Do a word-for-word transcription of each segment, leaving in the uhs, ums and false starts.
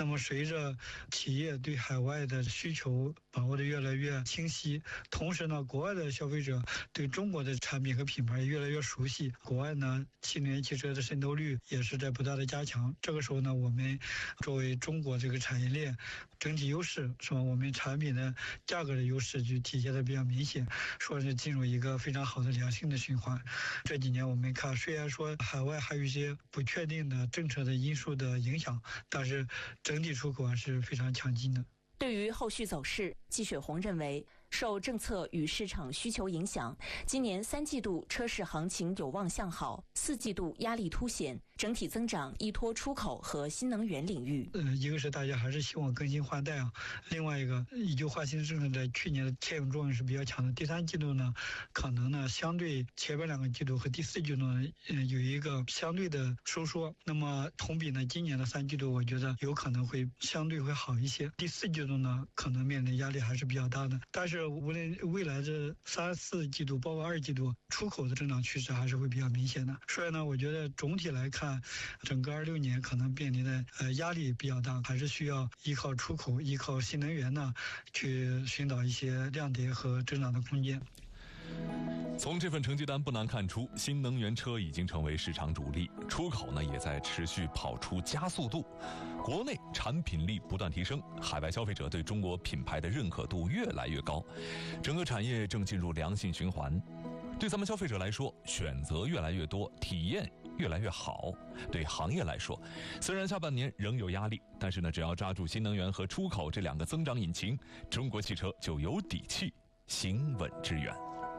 么随着企业对海外的需求把握的越来越清晰，同时呢，国外的消费者对中国的产品和品牌越来越熟悉，国外呢，新能源汽车的渗透率也是在不断的加强。这个时候呢，我们作为中国这个产业链整体优势，是吧？我们产品的价格的优势就体现的比较明显，说是进入一个非常好的良性的循环。这几年我们看，虽然说海外还有一些不确定的政策的因素的影响，但是整体出口还是非常强劲的。 对于后续走势，季雪红认为，受政策与市场需求影响，今年三季度车市行情有望向好，四季度压力凸显，整体增长依托出口和新能源领域。 呃，一个是大家还是希望更新换代啊，另外一个以旧换新政策在去年的牵引作用是比较强的。第三季度呢，可能呢相对前面两个季度和第四季度呢，呃，有一个相对的收缩。那么同比呢，今年的三季度我觉得有可能会相对会好一些。第四季度呢，可能面临压力还是比较大的。但是无论未来这三四季度，包括二季度，出口的增长趋势还是会比较明显的。所以呢，我觉得总体来看，整个二六年可能面临的呃压力比较大，还是需要依靠出口、依靠新能源呢，去寻找一些亮点和增长的空间。 从这份成绩单不难看出，新能源车已经成为市场主力，出口呢也在持续跑出加速度，国内产品力不断提升，海外消费者对中国品牌的认可度越来越高，整个产业正进入良性循环。对咱们消费者来说，选择越来越多，体验越来越好。对行业来说，虽然下半年仍有压力，但是呢，只要抓住新能源和出口这两个增长引擎，中国汽车就有底气行稳致远。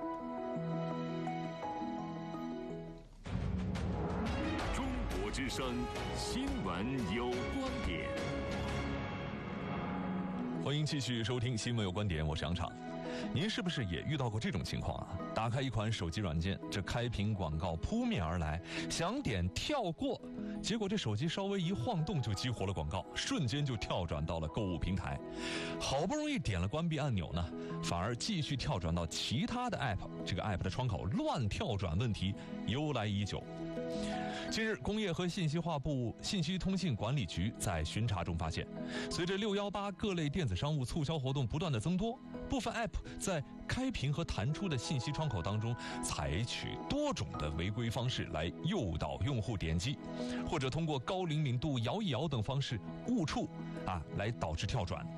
中国之声新闻有观点， 欢迎继续收听新闻有观点，我是杨畅。您是不是也遇到过这种情况啊？打开一款手机软件，这开屏广告扑面而来，想点跳过，结果这手机稍微一晃动就激活了广告，瞬间就跳转到了购物平台。好不容易点了关闭按钮呢，反而继续跳转到其他的 app， 这个 app 的窗口乱跳转问题由来已久。近日，工业和信息化部信息通信管理局在巡查中发现，随着六一八各类电子商务促销活动不断的增多，部分 App 在开屏和弹出的信息窗口当中，采取多种的违规方式来诱导用户点击，或者通过高灵敏度摇一摇等方式误触啊，来导致跳转。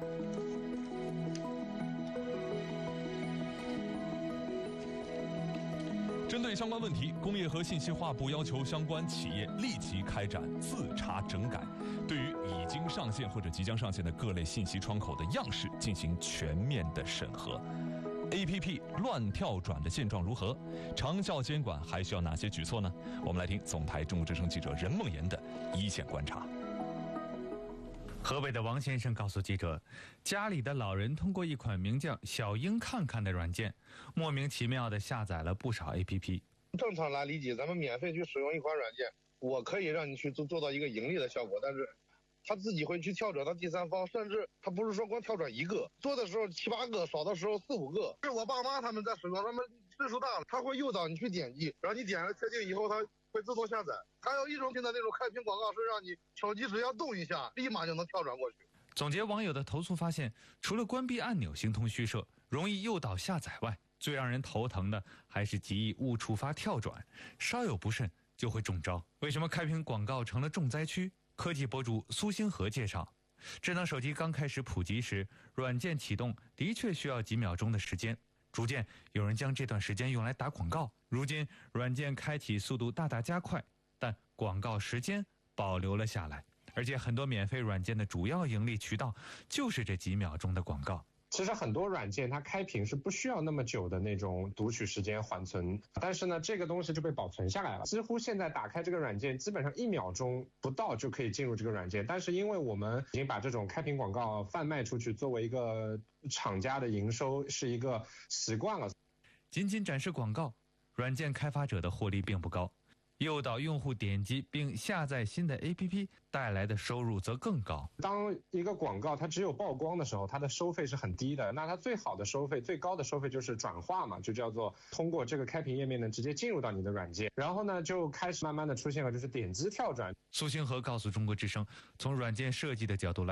针对相关问题，工业和信息化部要求相关企业立即开展自查整改，对于已经上线或者即将上线的各类信息窗口的样式进行全面的审核。A P P 乱跳转的现状如何？长效监管还需要哪些举措呢？我们来听总台中国之声记者任梦妍的一线观察。 河北的王先生告诉记者，家里的老人通过一款名叫小鹰看看的软件，莫名其妙地下载了不少 A P P。 正常来理解，咱们免费去使用一款软件，我可以让你去做做到一个盈利的效果，但是他自己会去跳转到第三方，甚至他不是说光跳转一个，多的时候七八个，少的时候四五个。是我爸妈他们在使用，他们岁数大了，他会诱导你去点击，然后你点了确定以后，他会自动下载。还有一种现在那种开屏广告是让你手机只要动一下，立马就能跳转过去。 总结网友的投诉发现，除了关闭按钮形同虚设，容易诱导下载外，最让人头疼的还是极易误触发跳转，稍有不慎就会中招。为什么开屏广告成了重灾区？科技博主苏星河介绍，智能手机刚开始普及时，软件启动的确需要几秒钟的时间，逐渐有人将这段时间用来打广告。如今软件开启速度大大加快，但广告时间保留了下来，而且很多免费软件的主要盈利渠道就是这几秒钟的广告。 其实很多软件它开屏是不需要那么久的那种读取时间缓存，但是呢这个东西就被保存下来了，几乎现在打开这个软件基本上一秒钟不到就可以进入这个软件，但是因为我们已经把这种开屏广告贩卖出去，作为一个厂家的营收是一个习惯了。 仅仅展示广告，软件开发者的获利并不高，诱导用户点击并下载新的 A P P 带来的收入则更高。 当一个广告它只有曝光的时候，它的收费是很低的，那它最好的收费最高的收费就是转化嘛，就叫做通过这个开屏页面呢直接进入到你的软件，然后呢就开始慢慢的出现了就是点击跳转。 苏星河告诉中国之声，从软件设计的角度来